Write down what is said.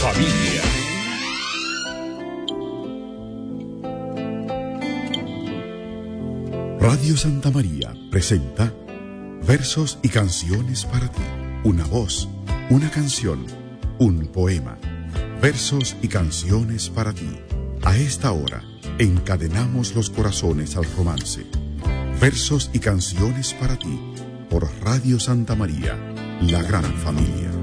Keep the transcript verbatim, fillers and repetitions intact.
familia. Radio Santa María presenta Versos y canciones para ti. Una voz, una canción, un poema. Versos y canciones para ti. A esta hora, encadenamos los corazones al romance. Versos y canciones para ti, por Radio Santa María, la gran familia.